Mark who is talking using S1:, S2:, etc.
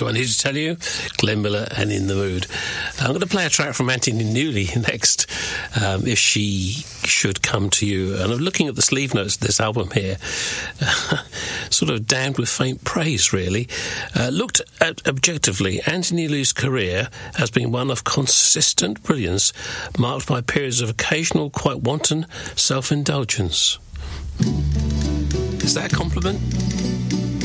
S1: Do I need to tell you? Glenn Miller and In the Mood. I'm going to play a track from Anthony Newley next, If She Should Come to You. And I'm looking at the sleeve notes of this album here, sort of damned with faint praise, really. Looked at objectively, Anthony Newley's career has been one of consistent brilliance, marked by periods of occasional, quite wanton self-indulgence. Is that a compliment?